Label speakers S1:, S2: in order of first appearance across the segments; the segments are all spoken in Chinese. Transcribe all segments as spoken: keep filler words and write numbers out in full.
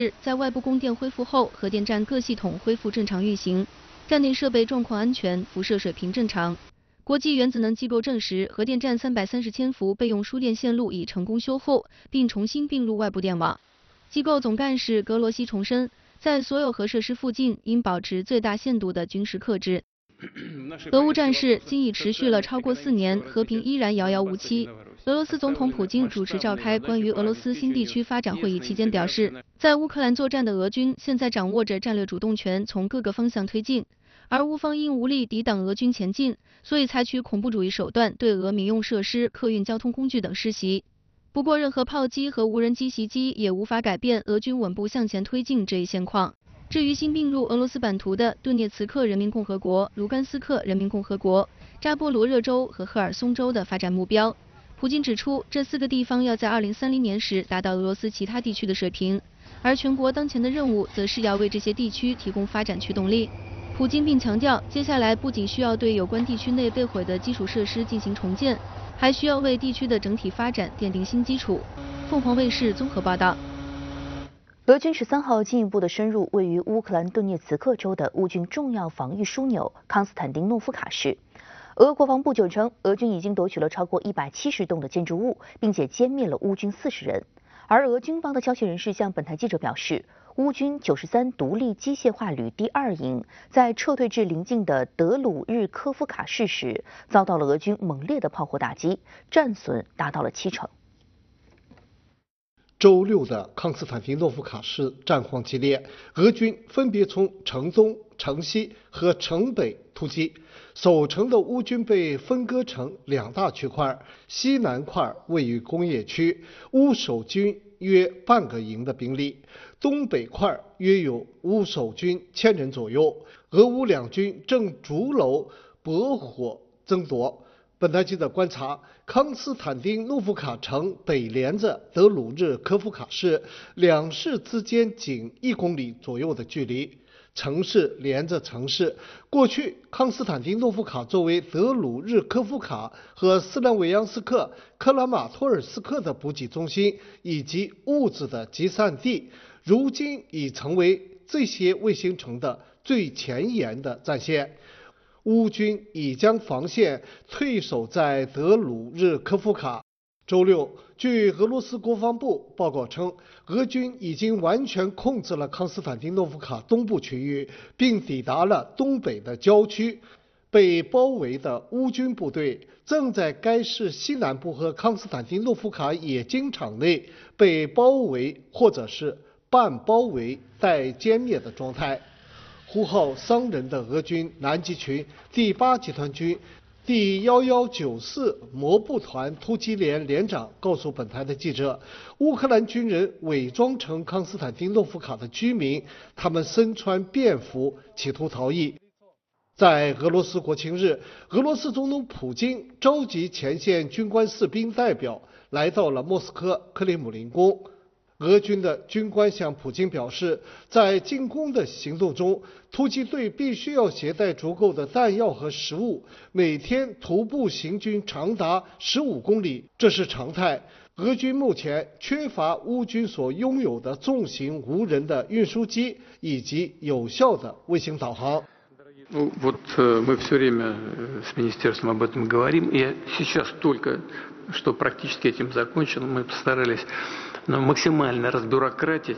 S1: 在外部供电恢复后，核电站各系统恢复正常运行，站内设备状况安全，辐射水平正常。国际原子能机构证实，核电站三百三十千伏备用输电线路已成功修复，并重新并入外部电网。机构总干事格罗西重申，在所有核设施附近应保持最大限度的军事克制。俄乌战事今已持续了超过四年，和平依然遥遥无期。俄罗斯总统普京主持召开关于俄罗斯新地区发展会议期间表示，在乌克兰作战的俄军现在掌握着战略主动权，从各个方向推进，而乌方因无力抵挡俄军前进，所以采取恐怖主义手段对俄民用设施、客运交通工具等施袭。不过，任何炮击和无人机袭击也无法改变俄军稳步向前推进这一现况。至于新并入俄罗斯版图的顿涅茨克人民共和国、卢甘斯克人民共和国、扎波罗热州和赫尔松州的发展目标，普京指出，这四个地方要在二零三零年时达到俄罗斯其他地区的水平，而全国当前的任务则是要为这些地区提供发展驱动力。普京并强调，接下来不仅需要对有关地区内被毁的基础设施进行重建，还需要为地区的整体发展奠定新基础。凤凰卫视综合报道。
S2: 俄军十三号进一步的深入位于乌克兰顿涅茨克州的乌军重要防御枢纽康斯坦丁诺夫卡市。俄国防部就称，俄军已经夺取了超过一百七十栋的建筑物，并且歼灭了乌军四十人。而俄军方的消息人士向本台记者表示，乌军九十三独立机械化旅第二营在撤退至邻近的德鲁日科夫卡市时，遭到了俄军猛烈的炮火打击，战损达到了七成。
S3: 周六的康斯坦丁诺夫卡市战况激烈，俄军分别从城东、城西和城北突击。守城的乌军被分割成两大区块，西南块位于工业区，乌守军约半个营的兵力；东北块约有乌守军千人左右。俄乌两军正逐楼搏火争夺。本台记者观察，康斯坦丁诺夫卡城北连着德鲁日科夫卡市，两市之间仅一公里左右的距离。城市连着城市，过去康斯坦丁诺夫卡作为德鲁日科夫卡和斯兰维扬斯克、克拉马托尔斯克的补给中心以及物资的集散地，如今已成为这些卫星城的最前沿的战线。乌军已将防线退守在德鲁日科夫卡。周六，据俄罗斯国防部报告称，俄军已经完全控制了康斯坦丁诺夫卡东部区域，并抵达了东北的郊区。被包围的乌军部队正在该市西南部和康斯坦丁诺夫卡冶金厂内被包围或者是半包围待歼灭的状态。呼号伤人的俄军南极群第八集团军第一一九四摩步团突击连连长告诉本台的记者，乌克兰军人伪装成康斯坦丁诺夫卡的居民，他们身穿便服，企图逃逸。在俄罗斯国庆日，俄罗斯总统普京召集前线军官士兵代表来到了莫斯科克里姆林宫。俄军的军官向普京表示，在进攻的行动中，突击队必须要携带足够的弹药和食物，每天徒步行军长达十五公里，这是常态。俄军目前缺乏乌军所拥有的重型无人的运输机以及有效的卫星导航。
S4: Ну, вот мы все время с министерством об этом говорим. Я сейчас только, что практически этим закончено, мы постарались максимально разбюрократить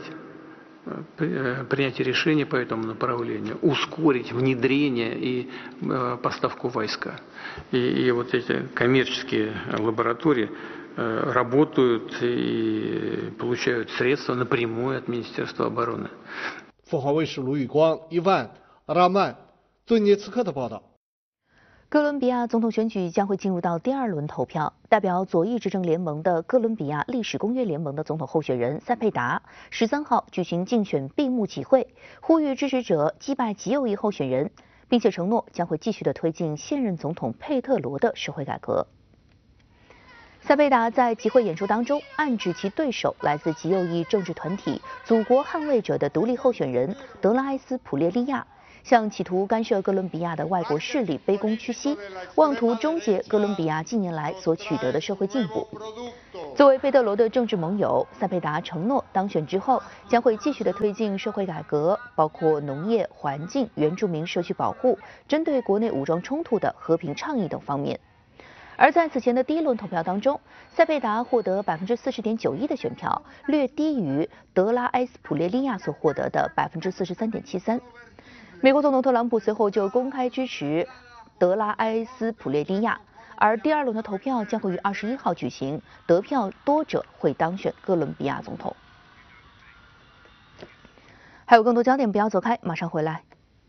S4: принятие решений по этому направлению, ускорить внедрение и поставку войска. И, и вот эти коммерческие лаборатории работают и получают средства напрямую от Министерства обороны.
S3: 凤凰卫视卢宇光、伊万、拉曼。顿涅茨克的报道。
S2: 哥伦比亚总统选举将会进入到第二轮投票，代表左翼执政联盟的哥伦比亚历史公约联盟的总统候选人塞佩达十三号举行竞选闭幕集会，呼吁支持者击败极右翼候选人，并且承诺将会继续的推进现任总统佩特罗的社会改革。塞佩达在集会演说当中暗指其对手来自极右翼政治团体祖国捍卫者的独立候选人德拉埃斯普列利亚，向企图干涉哥伦比亚的外国势力卑躬屈膝，妄图终结哥伦比亚近年来所取得的社会进步。 作为贝德罗的政治盟友，塞佩达承诺当选之后将会继续的推进社会改革，包括农业、环境、原住民社区保护、针对国内武装冲突的和平倡议等方面。而在此前的第一轮投票当中，塞佩达获得百分之四十点九一的选票，略低于德拉埃斯普列利亚所获得的百分之四十三点七三。美国总统特朗普随后就公开支持德拉埃斯普列利亚。而第二轮的投票将会于二十一号举行，得票多者会当选哥伦比亚总统。还有更多焦点，不要走开，马上回来。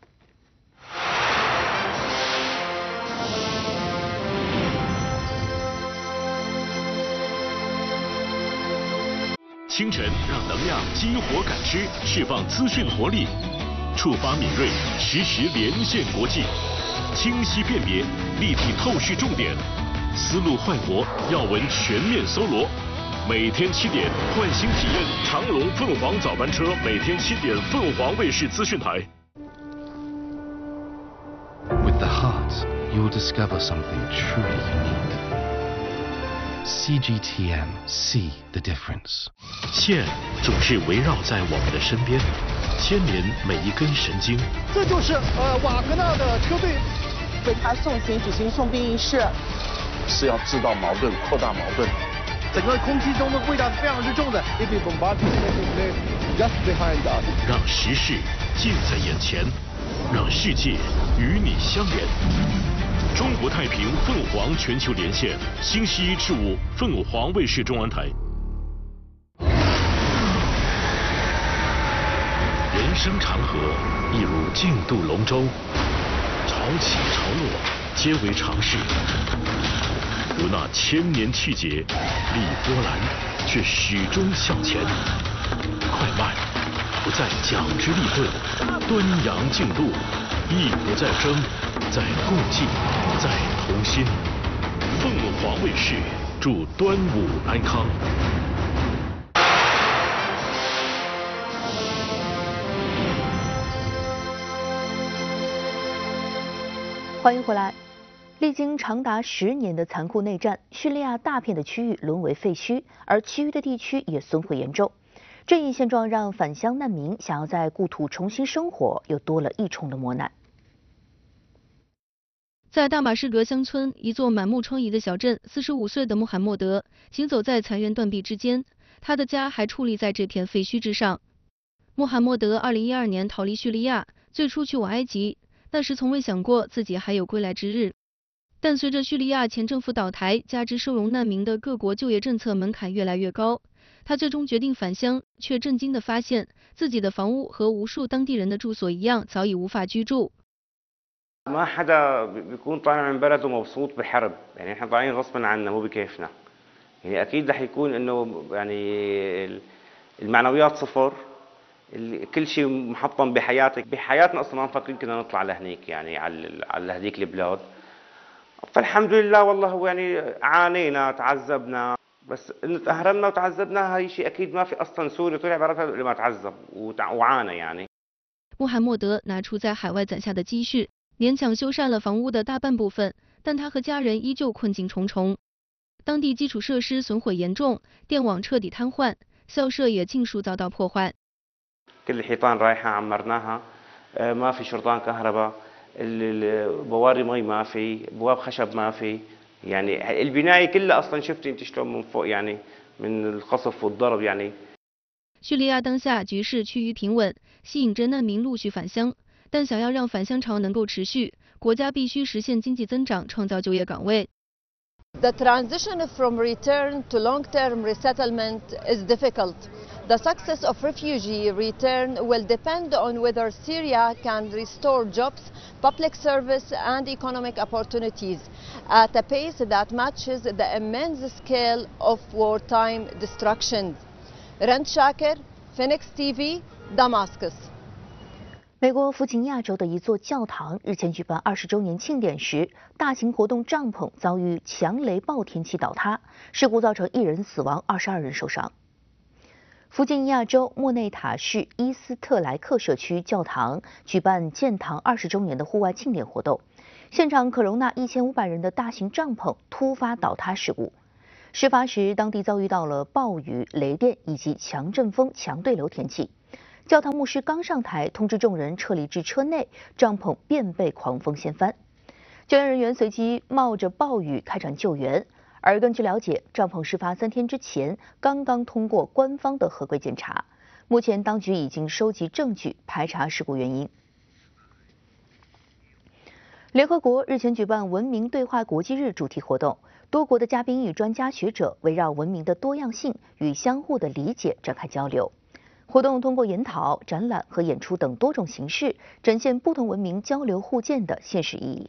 S5: 清晨让能量激活感知，释放资讯活力，触发敏锐，实时连线国际。清晰辨别，立体透视重点，思路焕活，要闻全面搜罗。每天七点，换新体验长龙凤凰早班车，每天七点，凤凰卫视资讯台。
S6: With the heart, you'll discover something truly unique. C G T M, see the difference.
S5: 线总是围绕在我们的身边，牵连每一根神经。
S7: 这就是呃瓦格纳的车队。
S8: 为他送行举行送殡仪式，
S9: 是要制造矛盾、扩大矛盾。
S7: 整个空气中的味道是非常之重的。
S5: 让时事近在眼前，让世界与你相连。中国太平凤凰全球连线，星期一至五，凤凰卫视中文台。人生长河一如竞渡龙舟。潮起潮落，皆为常事。如那千年气节，历波澜，却始终向前。快慢，不再讲之立顿，端阳竞渡，亦不再争，在共济，在同心。凤凰卫视祝端午安康。
S2: 欢迎回来。历经长达十年的残酷内战，叙利亚大片的区域沦为废墟，而其余的地区也损毁严重。这一现状让返乡难民想要在故土重新生活，又多了一重的磨难。
S1: 在大马士革乡村一座满目疮痍的小镇，四十五岁的穆罕默德行走在残垣断壁之间，他的家还矗立在这片废墟之上。穆罕默德二零一二年逃离叙利亚，最初去往埃及。那时从未想过自己还有归来之日，但随着叙利亚前政府倒台，加之收容难民的各国就业政策门槛越来越高，他最终决定返乡，却震惊地发现自己的房屋和无数当地人的住所一样，早已无法居住。
S10: ما حدا بيكون طالع من بلده مبسوط بحرب، يعني احنا طالعين غصبا عنا مو بكيفنا، يعني اكيد رح يكون انه يعني المعنويات صفر. كل شيء محطم بحياتك بحياتنا اصلا ما مفكرين كنا نطلع لهنيك يعني على على هذيك البلاد. فالحمد لله والله هو يعني عانينا تعذبنا بس انه تأهربنا وتعذبنا هاي شيء اكيد ما في اصلا سوري طلع برا اللي ما تعذب وعانى يعني.
S1: 穆罕默德拿出在海外攒下的积蓄，勉强修缮了房屋的大半部分，但他和家人依旧困境重重。当地基础设施损毁严重，电网彻底瘫痪，校舍也尽数遭到破坏。
S10: كل الحيطان رايحة عمرناها، ما في شرطان كهرباء، البواري مي ما في، بواب خشب ما في، يعني البناية كلها أصلا شفتي أنت شلون من فوق يعني من القصف والضرب يعني.
S1: 叙利亚当下局势趋于平稳，吸引着难民陆续返乡，但想要让返乡潮能够持续，国家必须实现经济增长，创造就业岗位。
S11: The transition from return to long-term resettlement is difficult. The success of refugee return will depend on whether Syria can restore jobs, public service and economic opportunities at a pace that matches the immense scale of wartime destruction. Rand Shaker, Phoenix T V, Damascus.
S2: 美国弗吉尼亚州的一座教堂日前举办二十周年庆典时，大型活动帐篷遭遇强雷暴天气倒塌，事故造成一人死亡，二十二人受伤。弗吉尼亚州莫内塔市伊斯特莱克社区教堂举办建堂二十周年的户外庆典活动，现场可容纳一千五百人的大型帐篷突发倒塌事故。 事发时，当地遭遇到了暴雨、雷电以及强阵风、强对流天气。教堂牧师刚上台通知众人撤离至车内，帐篷便被狂风掀翻。救援人员随即冒着暴雨开展救援。而根据了解，帐篷事发三天之前刚刚通过官方的合规检查。目前，当局已经收集证据，排查事故原因。联合国日前举办文明对话国际日主题活动，多国的嘉宾与专家学者围绕文明的多样性与相互的理解展开交流。活动通过研讨、展览和演出等多种形式，展现不同文明交流互鉴的现实意义。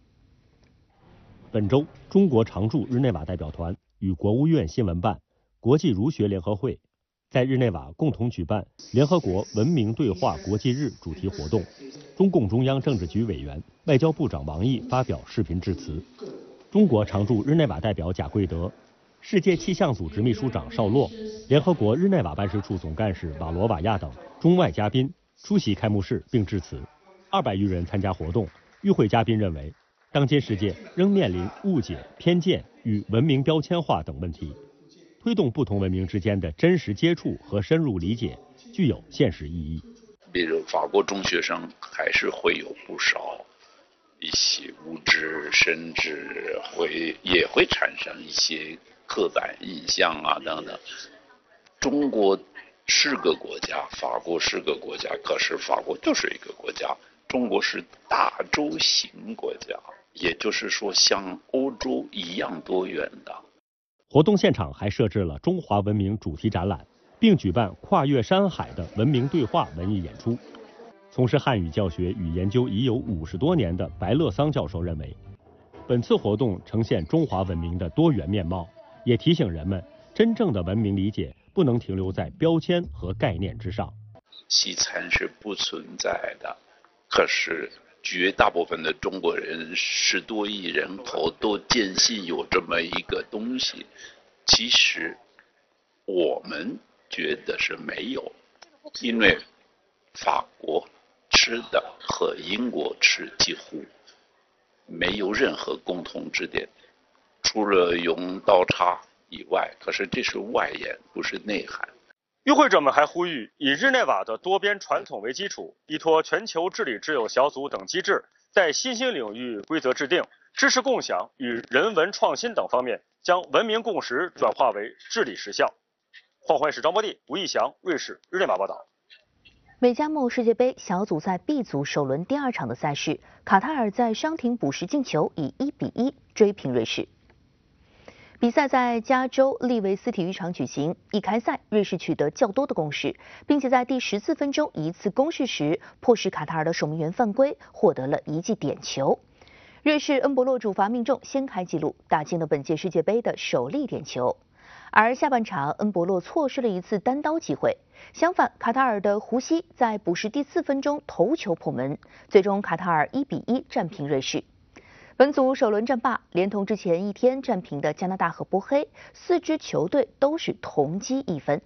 S12: 本周，中国常驻日内瓦代表团与国务院新闻办、国际儒学联合会在日内瓦共同举办联合国文明对话国际日主题活动。中共中央政治局委员、外交部长王毅发表视频致辞。中国常驻日内瓦代表贾贵德、世界气象组织秘书长邵洛、联合国日内瓦办事处总干事瓦罗瓦亚等中外嘉宾出席开幕式并致辞。二百余人参加活动。与会嘉宾认为，当今世界仍面临误解、偏见与文明标签化等问题，推动不同文明之间的真实接触和深入理解具有现实意义。
S13: 比如法国中学生还是会有不少一些无知，甚至会也会产生一些刻板印象啊等等。中国是个国家，法国是个国家，可是法国就是一个国家，中国是大洲型国家，也就是说像欧洲一样多元的。
S12: 活动现场还设置了中华文明主题展览，并举办跨越山海的文明对话文艺演出。从事汉语教学与研究已有五十多年的白乐桑教授认为，本次活动呈现中华文明的多元面貌，也提醒人们，真正的文明理解不能停留在标签和概念之上。
S13: 西餐是不存在的，可是绝大部分的中国人，十多亿人口都坚信有这么一个东西。其实我们觉得是没有，因为法国吃的和英国吃几乎没有任何共同之点，除了用刀叉以外，可是这是外延，不是内涵。
S12: 与会者们还呼吁以日内瓦的多边传统为基础，依托全球治理之友小组等机制，在新兴领域规则制定、知识共享与人文创新等方面，将文明共识转化为治理实效。黄淮市张博地、吴义祥，瑞士日内瓦报道。
S2: 美加墨世界杯小组赛 B 组首轮第二场的赛事，卡塔尔在伤停补时进球，以一比一追平瑞士。比赛在加州利维斯体育场举行，一开赛，瑞士取得较多的攻势，并且在第十四分钟一次攻势时，迫使卡塔尔的守门员犯规，获得了一记点球。瑞士恩博洛主罚命中，先开纪录，打进了本届世界杯的首粒点球。而下半场，恩博洛错失了一次单刀机会。相反，卡塔尔的胡西在补时第四分钟头球破门，最终卡塔尔一比一战平瑞士。本组首轮战罢，连同之前一天战平的加拿大和波黑，四支球队都是同积一分。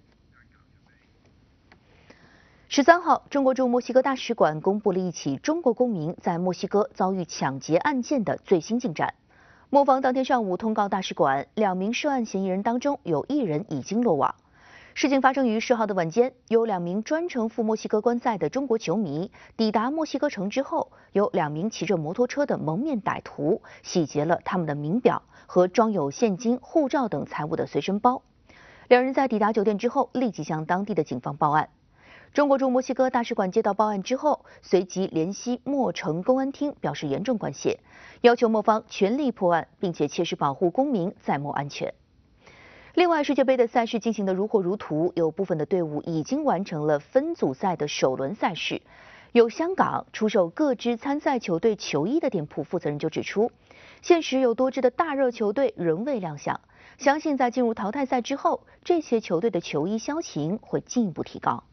S2: 十三号，中国驻墨西哥大使馆公布了一起中国公民在墨西哥遭遇抢劫案件的最新进展。墨方当天上午通告大使馆，两名涉案嫌疑人当中有一人已经落网。事情发生于十号的晚间，有两名专程赴墨西哥观赛的中国球迷抵达墨西哥城之后，有两名骑着摩托车的蒙面歹徒洗劫了他们的名表和装有现金、护照等财物的随身包。两人在抵达酒店之后，立即向当地的警方报案。中国驻墨西哥大使馆接到报案之后，随即联系墨城公安厅，表示严重关切，要求墨方全力破案，并且切实保护公民在墨安全。另外，世界杯的赛事进行得如火如荼，有部分的队伍已经完成了分组赛的首轮赛事。有香港出售各支参赛球队球衣的店铺负责人就指出，现时有多支的大热球队仍未亮相，相信在进入淘汰赛之后，这些球队的球衣销情会进一步提高。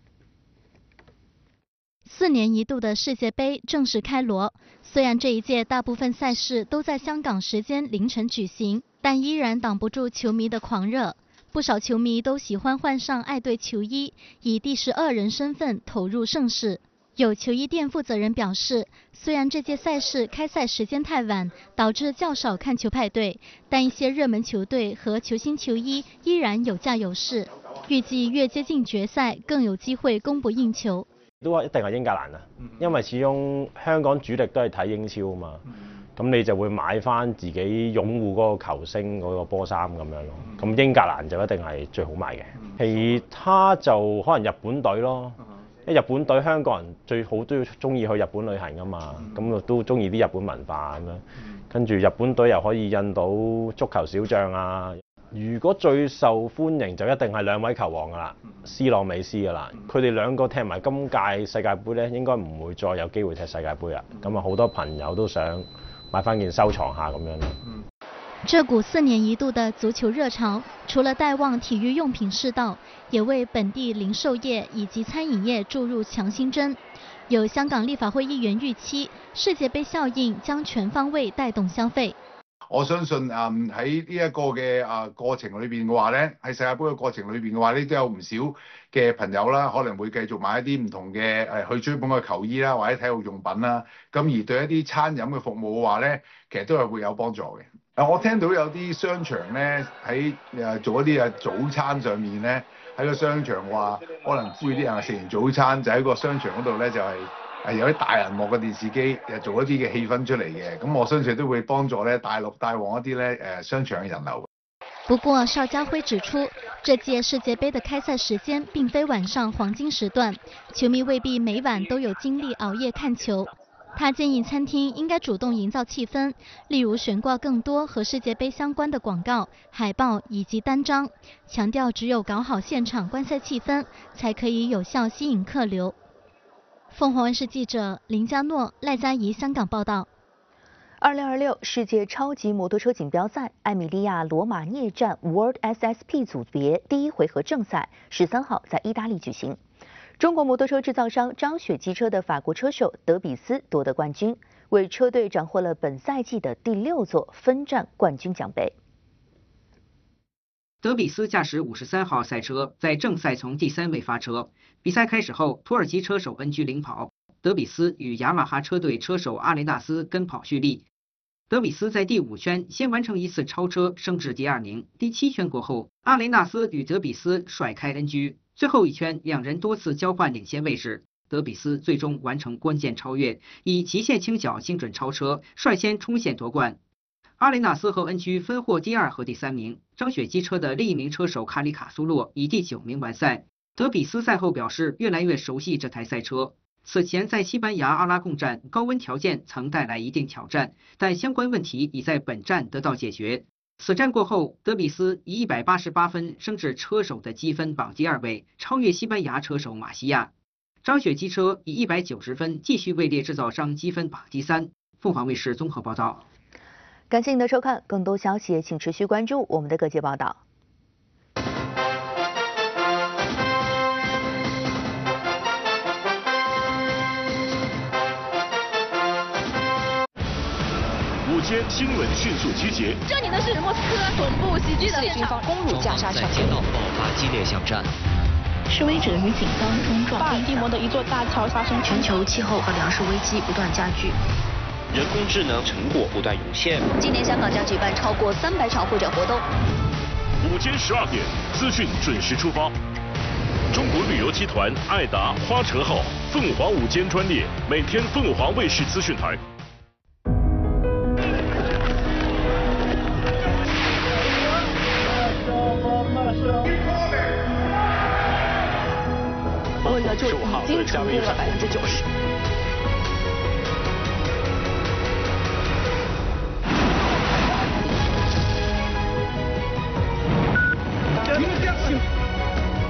S14: 四年一度的世界杯正式开锣，虽然这一届大部分赛事都在香港时间凌晨举行，但依然挡不住球迷的狂热。不少球迷都喜欢换上爱队球衣，以第十二人身份投入盛世。 有球衣店负责人表示，虽然这届赛事开赛时间太晚，导致较少看球派对，但一些热門球隊和球星球衣依然有價有市。預計越接近決賽，更有機會供不應求。
S15: 都一定係英格蘭啊，因為始終香港主力都係睇英超啊嘛，咁你就會買翻自己擁護嗰個球星嗰個波衫咁樣咯。咁英格蘭就一定係最好賣嘅，其他就可能日本隊咯。因為日本隊香港人最好都要中意去日本旅行噶嘛，咁啊都中意啲日本文化咁樣，跟住日本隊又可以印到足球小將啊。如果最受歡迎就一定係兩位球王噶啦，C朗美斯噶啦，佢哋兩個踢埋今屆世界盃咧，應該唔會再有機會踢世界盃啦。咁啊好多朋友都想買翻件收藏下咁樣咯。
S14: 這股四年一度的足球熱潮，除了帶旺體育用品市道，也為本地零售業以及餐飲業注入強心針。有香港立法會議員預期，世界盃效應將全方位帶動消費。
S16: 我相信誒喺呢一個嘅誒過程裏邊嘅話咧，喺世界盃嘅過程裏邊嘅話咧，都有唔少嘅朋友啦，可能會繼續買一啲唔同嘅誒去追捧嘅球衣啦，或者體育用品啦。咁而對一啲餐飲嘅服務嘅話咧，其實都係會有幫助嘅。誒，我聽到有啲商場咧喺誒做一啲誒早餐上面咧，喺個商場話可能呼籲啲人食完早餐就喺個商場嗰度咧就係、是。係有啲大銀幕嘅電視機，誒做一啲嘅氣氛出嚟嘅，咁我相信都會幫助咧大陸帶旺一啲咧誒商場嘅人流。
S14: 不過邵家輝指出，這屆世界盃的開賽時間並非晚上黃金時段，球迷未必每晚都有精力熬夜看球。他建議餐廳應該主動營造氣氛，例如懸掛更多和世界盃相關的廣告、海報以及單張，強調只有搞好現場觀賽氣氛，才可以有效吸引客流。鳳凰衛視記者林嘉諾、賴嘉怡香港報道。
S2: 二零二六世界超級摩托車錦標賽艾米利亞羅馬涅站 World S S P 組別第一回合正賽十三號在意大利舉行。中國摩托車製造商張雪機車的法國車手德比斯奪得冠軍，為車隊斬獲了本賽季的第六座分站冠軍獎盃。
S17: 德比斯駕駛五十三號賽車在正賽從第三位發車，比賽開始後，土耳其車手恩居領跑，德比斯與雅馬哈車隊車手阿雷納斯跟跑蓄力。德比斯在第五圈先完成一次超車，升至第二名。第七圈過後，阿雷納斯與德比斯甩開恩居，最後一圈兩人多次交換領先位置，德比斯最終完成關鍵超越，以極限傾角精準超車，率先衝線奪冠。阿雷納斯和恩居分獲第二和第三名，張雪機車的另一名車手卡里卡蘇洛以第九名完賽。德比斯賽後表示，越來越熟悉這台賽車。此前在西班牙阿拉貢站，高溫條件曾帶來一定挑戰，但相關問題已在本站得到解決。此戰過後，德比斯以一百八十八分升至車手的積分榜第二位，超越西班牙車手馬西亞。張雪機車以一百九十分繼續位列製造商積分榜第三。鳳凰衛視綜合報道。
S2: 感謝您的收看，更多消息請持續關注我們的各界報道。
S5: 午間新聞迅速集結。
S18: 這裡呢是莫斯科總部襲擊的軍方攻入加沙城，
S19: 街道爆發激烈巷戰。
S18: 示威者與警方衝撞。巴爾的摩的一座大橋發生全球氣候和糧食危機不斷加劇。
S19: 人工智能成果不斷湧現。
S18: 今年香港將舉辦超過三百場會展活動。
S5: 午間十二點，資訊準時出發。中國旅遊集團愛達花車號鳳凰午間專列，每天鳳凰衛視資訊台。
S18: 温度就已經超過了百分之九十。